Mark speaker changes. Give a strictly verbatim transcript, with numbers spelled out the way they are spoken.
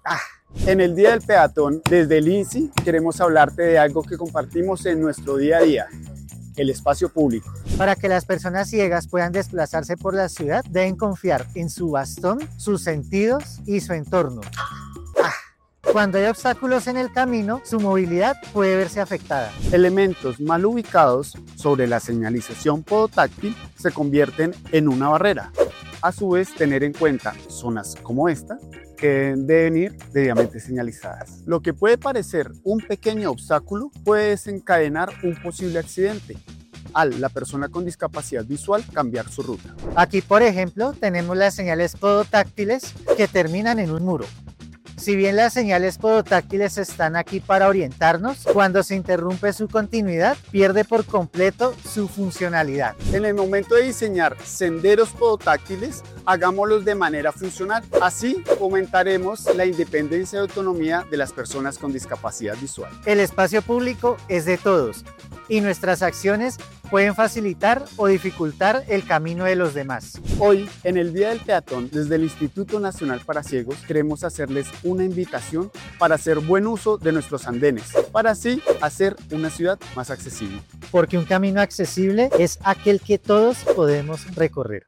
Speaker 1: Ah, en el Día del Peatón, desde el I N S I, queremos hablarte de algo que compartimos en nuestro día a día, el espacio público.
Speaker 2: Para que las personas ciegas puedan desplazarse por la ciudad, deben confiar en su bastón, sus sentidos y su entorno. Ah, cuando hay obstáculos en el camino, su movilidad puede verse afectada.
Speaker 1: Elementos mal ubicados sobre la señalización podotáctil se convierten en una barrera. A su vez, tener en cuenta zonas como esta que deben ir debidamente señalizadas. Lo que puede parecer un pequeño obstáculo puede desencadenar un posible accidente al la persona con discapacidad visual cambiar su ruta.
Speaker 2: Aquí, por ejemplo, tenemos las señales podotáctiles que terminan en un muro. Si bien las señales podotáctiles están aquí para orientarnos, cuando se interrumpe su continuidad, pierde por completo su funcionalidad.
Speaker 1: En el momento de diseñar senderos podotáctiles, hagámoslos de manera funcional. Así fomentaremos la independencia y autonomía de las personas con discapacidad visual.
Speaker 2: El espacio público es de todos y nuestras acciones pueden facilitar o dificultar el camino de los demás.
Speaker 1: Hoy, en el Día del Peatón, desde el Instituto Nacional para Ciegos, queremos hacerles una invitación para hacer buen uso de nuestros andenes, para así hacer una ciudad más accesible.
Speaker 2: Porque un camino accesible es aquel que todos podemos recorrer.